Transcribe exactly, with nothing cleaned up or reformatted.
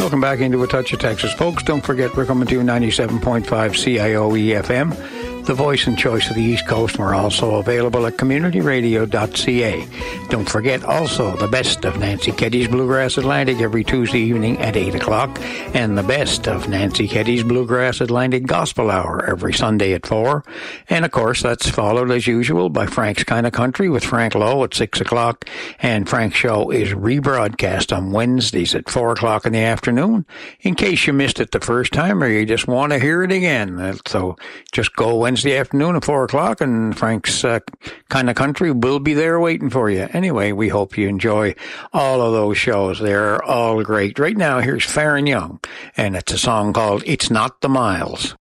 Welcome back into A Touch of Texas. Folks, don't forget we're coming to you ninety-seven point five C I O E F M, the voice and choice of the East Coast. We're also available at community radio dot c a. Don't forget also the best of Nancy Keddy's Bluegrass Atlantic every Tuesday evening at eight o'clock, and the best of Nancy Keddy's Bluegrass Atlantic Gospel Hour every Sunday at four. And of course, that's followed as usual by Frank's Kinda Country with Frank Lowe at six o'clock. And Frank's show is rebroadcast on Wednesdays at four o'clock in the afternoon, in case you missed it the first time or you just want to hear it again. So just go Wednesday afternoon at four o'clock, and Frank's uh, Kinda Country will be there waiting for you. Anyway, we hope you enjoy all of those shows. They're all great. Right now, here's Farron Young, and it's a song called It's Not the Miles.